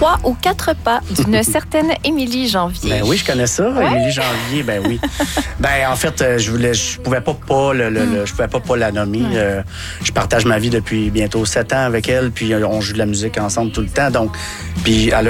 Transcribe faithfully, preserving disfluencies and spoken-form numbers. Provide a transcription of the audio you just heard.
trois ou quatre pas d'une certaine Émilie Janvier. Ben oui, je connais ça, ouais. Émilie Janvier, ben oui. Ben en fait, je voulais, je pouvais pas pas le, le, le je pouvais pas pas la nommer. Mm. Euh, je partage ma vie depuis bientôt sept ans avec elle, puis on joue de la musique ensemble tout le temps, donc puis elle a